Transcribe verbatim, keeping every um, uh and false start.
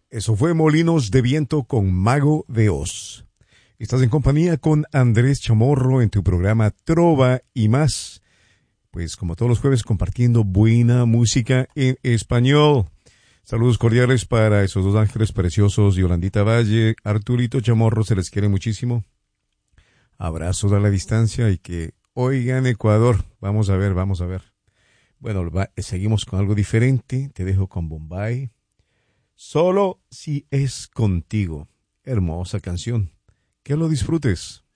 Eso fue Molinos de Viento con Mago de Oz. Estás en compañía con Andrés Chamorro en tu programa Trova y Más. Pues como todos los jueves compartiendo buena música en español. Saludos cordiales para esos dos ángeles preciosos, Yolandita Valle, Arturito Chamorro, se les quiere muchísimo. Abrazos a la distancia y que oigan Ecuador. Vamos a ver, vamos a ver. Bueno, va, seguimos con algo diferente. Te dejo con Bombay. Solo si es contigo. Hermosa canción. Que lo disfrutes.